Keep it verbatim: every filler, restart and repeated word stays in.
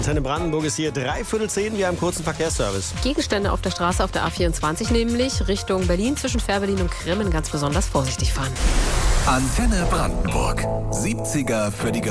Antenne Brandenburg ist hier dreiviertel zehn. Wir haben einen kurzen Verkehrsservice. Gegenstände auf der Straße, auf der A vierundzwanzig nämlich, Richtung Berlin zwischen Fährberlin und Grimmen ganz besonders vorsichtig fahren. Antenne Brandenburg. siebziger für die